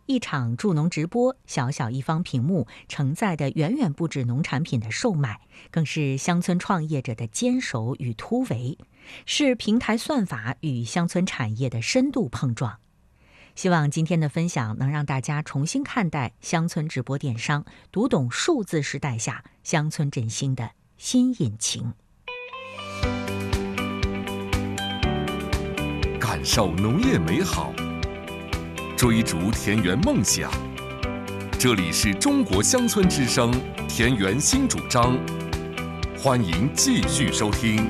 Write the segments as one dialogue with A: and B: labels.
A: 一场助农直播，小小一方屏幕承载的远远不止农产品的售卖，更是乡村创业者的坚守与突围，是平台算法与乡村产业的深度碰撞。希望今天的分享能让大家重新看待乡村直播电商，读懂数字时代下乡村振兴的新引擎。
B: 感受农业美好，追逐田园梦想。这里是中国乡村之声田园新主张，欢迎继续收听。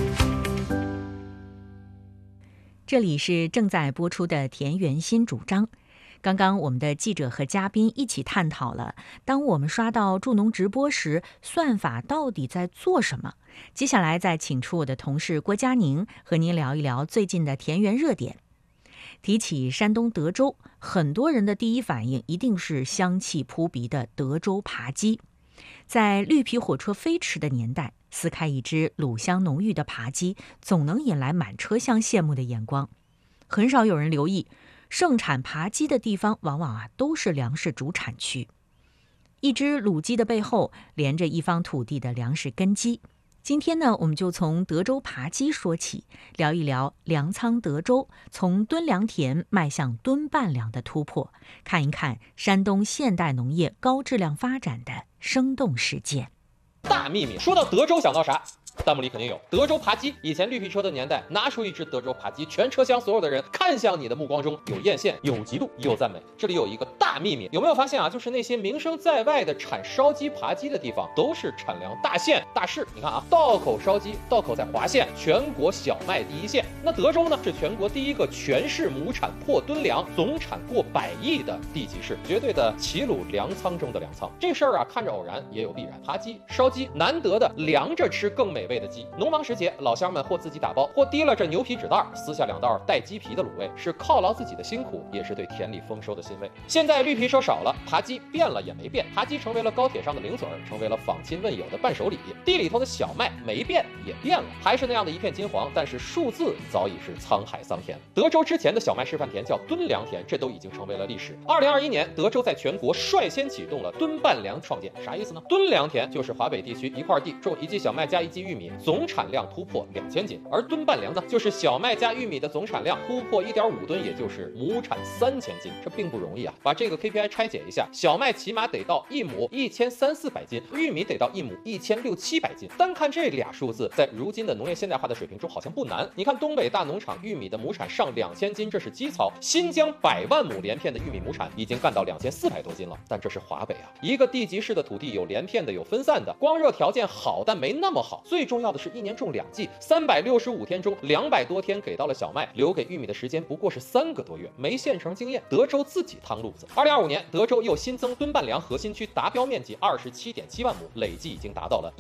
A: 这里是正在播出的田园新主张。刚刚我们的记者和嘉宾一起探讨了，当我们刷到助农直播时，算法到底在做什么？接下来再请出我的同事郭佳宁，和您聊一聊最近的田园热点。提起山东德州，很多人的第一反应一定是香气扑鼻的德州扒鸡。在绿皮火车飞驰的年代，撕开一只卤香浓郁的扒鸡，总能引来满车厢羡慕的眼光。很少有人留意，盛产扒鸡的地方往往都是粮食主产区。一只卤鸡的背后，连着一方土地的粮食根基。今天呢，我们就从德州扒鸡说起，聊一聊粮仓德州从吨粮田迈向吨半粮的突破，看一看山东现代农业高质量发展的生动实践。
C: 大秘密，说到德州想到啥？弹幕里肯定有德州扒鸡。以前绿皮车的年代，拿出一只德州扒鸡，全车厢所有的人看向你的目光中有艳羡，有嫉妒，有赞美。这里有一个大秘密，有没有发现啊？就是那些名声在外的产烧鸡、扒鸡的地方，都是产粮大县、大市。你看啊，道口烧鸡，道口在华县，全国小麦第一县。那德州呢，是全国第一个全市亩产破吨粮、总产过100亿的地级市，绝对的齐鲁粮仓中的粮仓。这事儿啊，看着偶然，也有必然。扒鸡、烧鸡，难得的凉着吃更美味的鸡。农忙时节，老乡们或自己打包，或提了这牛皮纸袋，撕下2道带鸡皮的卤味，是犒劳自己的辛苦，也是对田里丰收的欣慰。现在绿皮车少了，扒鸡变了也没变，扒鸡成为了高铁上的零嘴儿，成为了访亲问友的伴手礼。地里头的小麦没变也变了，还是那样的一片金黄，但是数字早已是沧海桑田。德州之前的小麦示范田叫吨粮田，这都已经成为了历史。2021年，德州在全国率先启动了吨半粮创建，啥意思呢？吨粮田就是华北地区一块地种1季小麦加1季玉米，总产量突破2000斤，而吨半粮呢，就是小麦加玉米的总产量突破1.5吨，也就是亩产3000斤，这并不容易啊。把这个 KPI 拆解一下，小麦起码得到1亩1300-1400斤，玉米得到1亩1600-1700斤。单看这俩数字，在如今的农业现代化的水平中好像不难。你看东北大农场玉米的亩产上2000斤，这是基操；新疆100万亩连片的玉米亩产已经干到2400多斤了，但这是华北啊，一个地级市的土地有连片的，有分散的，光热条件好但没那么好。最重要的是一年种2季，365天中200多天给到了小麦，留给玉米的时间不过是3个多月，没现成经验，德州自己趟路子。2025年，德州又新增吨半粮核心区达标面积27.7万亩，累计已经达到了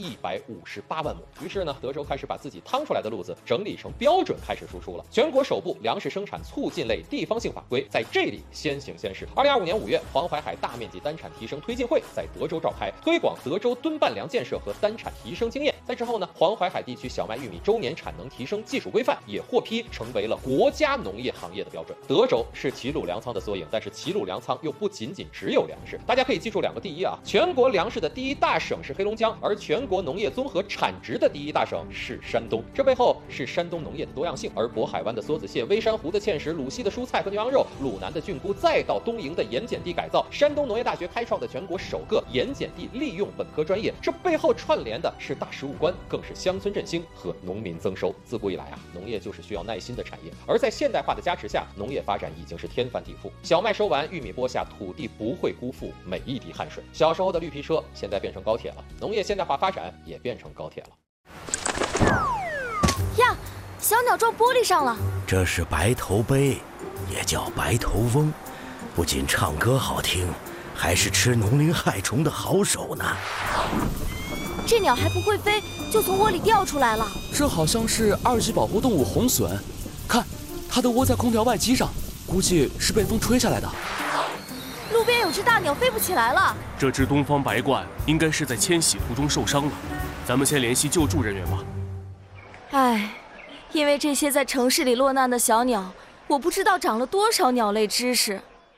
C: 158万亩。于是呢，德州开始把自己趟出来的路子整理成标准，开始输出了。全国首部粮食生产促进类地方性法规在这里先行先试。2025年5月，黄淮海大面积单产提升推进会在德州召开，推广德州吨半粮建设和单产提升经验。在之后呢，黄淮海地区小麦、玉米周年产能提升技术规范也获批成为了国家农业行业的标准。德州是齐鲁粮仓的缩影，但是齐鲁粮仓又不仅仅只有粮食。大家可以记住2个第一啊，全国粮食的第1大省是黑龙江，而全国农业综合产值的第1大省是山东。这背后是山东农业的多样性，而渤海湾的梭子蟹、微山湖的芡实、鲁西的蔬菜和牛羊肉、鲁南的菌菇，再到东营的盐碱地改造，山东农业大学开创的全国首个盐碱地利用本科专业，这背后串联的是大食物观，更是乡村振兴和农民增收。自古以来啊，农业就是需要耐心的产业，而在现代化的加持下，农业发展已经是天翻地覆。小麦收完，玉米播下，土地不会辜负每一滴汗水。小时候的绿皮车现在变成高铁了，农业现代化发展也变成高铁了。
D: 呀，小鸟撞玻璃上了。
E: 这是白头鹎，也叫白头翁，不仅唱歌好听，还是吃农灵害虫的好手呢。
D: 这鸟还不会飞，就从窝里掉出来了。
F: 这好像是2级保护动物红隼，看，它的窝在空调外机上，估计是被风吹下来的。
D: 路边有只大鸟飞不起来了。
G: 这只东方白鹳应该是在迁徙途中受伤了，咱们先联系救助人员吧。
D: 唉，因为这些在城市里落难的小鸟，我不知道长了多少鸟类知识。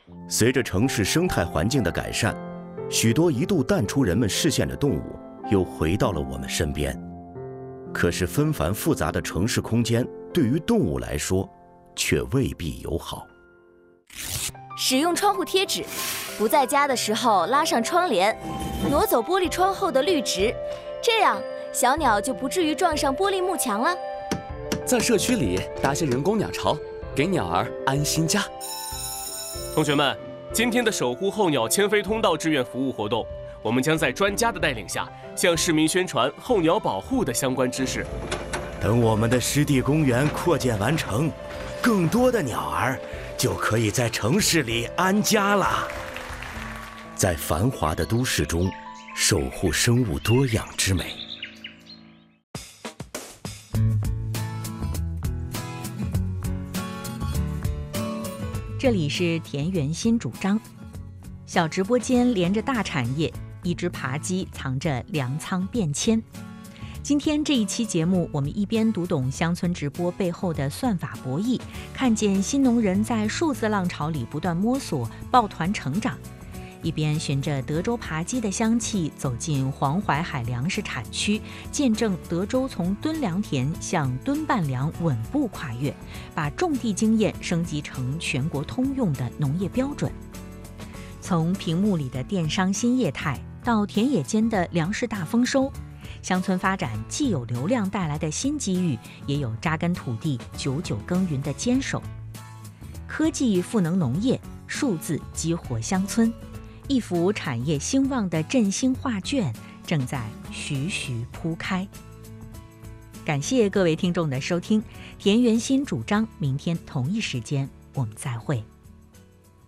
E: 随着城市生态环境的改善，许多一度淡出人们视线的动物又回到了我们身边。可是纷繁复杂的城市空间对于动物来说却未必友好。
D: 使用窗户贴纸，不在家的时候拉上窗帘，挪走玻璃窗后的绿植，这样小鸟就不至于撞上玻璃幕墙了。
F: 在社区里搭些人工鸟巢，给鸟儿安心家。
G: 同学们，今天的守护候鸟迁飞通道志愿服务活动，我们将在专家的带领下，向市民宣传候鸟保护的相关知识。
E: 等我们的湿地公园扩建完成，更多的鸟儿就可以在城市里安家了。在繁华的都市中，守护生物多样之美。
A: 这里是田园新主张，小直播间连着大产业，一只扒鸡藏着粮仓变迁。今天这一期节目，我们一边读懂乡村直播背后的算法博弈，看见新农人在数字浪潮里不断摸索、抱团成长，一边循着德州扒鸡的香气走进黄淮海粮食产区，见证德州从吨粮田向吨半粮稳步跨越，把种地经验升级成全国通用的农业标准。从屏幕里的电商新业态到田野间的粮食大丰收，乡村发展既有流量带来的新机遇，也有扎根土地、久久耕耘的坚守。科技赋能农业，数字激活乡村，一幅产业兴旺的振兴画卷正在徐徐铺开。感谢各位听众的收听，田园新主张，明天同一时间我们再会。